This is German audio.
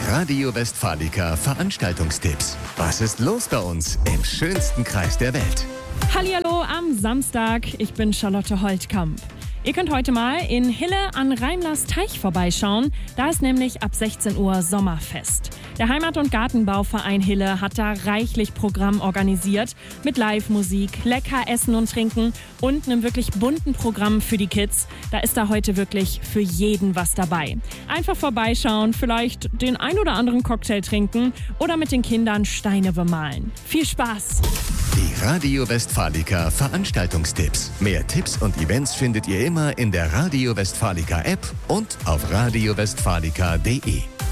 Radio Westfalica Veranstaltungstipps. Was ist los bei uns im schönsten Kreis der Welt? Hallihallo am Samstag, ich bin Charlotte Holtkamp. Ihr könnt heute mal in Hille an Reimlers Teich vorbeischauen. Da ist nämlich ab 16 Uhr Sommerfest. Der Heimat- und Gartenbauverein Hille hat da reichlich Programm organisiert mit Live-Musik, lecker Essen und Trinken und einem wirklich bunten Programm für die Kids. Da ist da heute wirklich für jeden was dabei. Einfach vorbeischauen, vielleicht den ein oder anderen Cocktail trinken oder mit den Kindern Steine bemalen. Viel Spaß! Die Radio Westfalica Veranstaltungstipps. Mehr Tipps und Events findet ihr immer in der Radio Westfalica App und auf radiowestfalica.de.